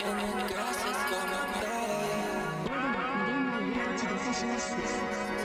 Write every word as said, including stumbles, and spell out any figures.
俺でも無限の家たちで指します。